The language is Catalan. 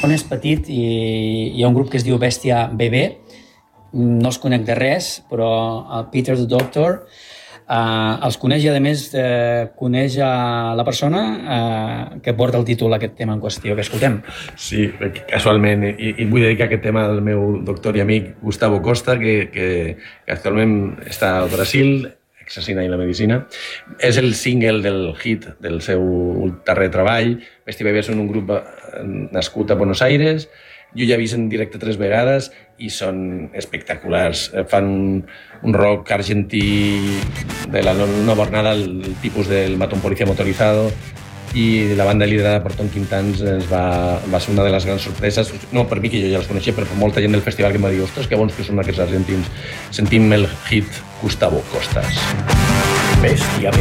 Barcelona és petit i hi ha un grup que es diu Bèstia BB, no els conec de res, però el Peter the Doctor els coneix i a més coneix a la persona que porta el títol a aquest tema en qüestió que escoltem. Sí, casualment, i vull dedicar aquest tema al meu doctor i amic Gustavo Costa, que actualment està al Brasil, Assassina i la medicina. És el single del hit del seu darrer treball. Bèstia BB són un grup nascut a Buenos Aires. Jo ja he vist en directe 3 vegades i són espectaculars. Fan un rock argentí de la nova hornada, el tipus del Mata un policía motorizado, i la banda liderada per Tom Quintans va ser una de les grans sorpreses. No per mi, que jo ja els coneixia, però per molta gent del festival que em va dir ostres, que bons que són aquests argentins. Sentim el hit Gustavo Costas. Bèstia